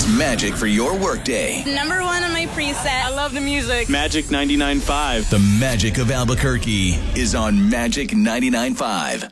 is Magic for your workday. Number one on my preset. I love the music. Magic 99.5. The magic of Albuquerque is on Magic 99.5.